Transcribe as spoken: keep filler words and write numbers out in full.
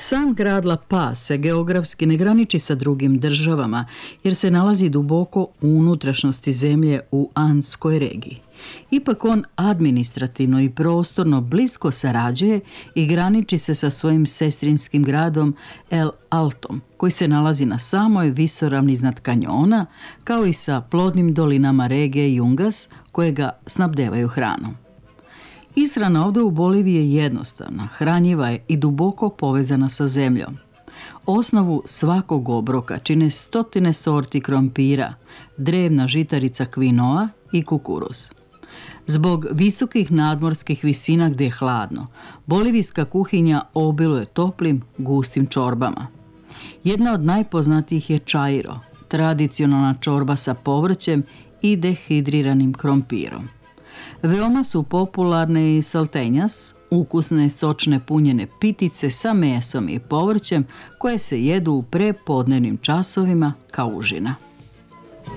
Sam grad La Paz se geografski ne graniči sa drugim državama jer se nalazi duboko u unutrašnjosti zemlje u Andskoj regiji. Ipak on administrativno i prostorno blisko sarađuje i graniči se sa svojim sestrinskim gradom El Altom, koji se nalazi na samoj visoravni iznad kanjona, kao i sa plodnim dolinama regije Yungas koje ga snabdevaju hranom. Ishrana ovdje u Boliviji je jednostavna, hranjiva je i duboko povezana sa zemljom. Osnovu svakog obroka čine stotine sorti krompira, drevna žitarica kvinoa i kukuruz. Zbog visokih nadmorskih visina gdje je hladno, bolivijska kuhinja obiluje toplim, gustim čorbama. Jedna od najpoznatijih je chairo, tradicionalna čorba sa povrćem i dehidriranim krompirom. Veoma su popularne i salteñas, ukusne sočne punjene pitice sa mesom i povrćem koje se jedu u prepodnevnim časovima kao užina.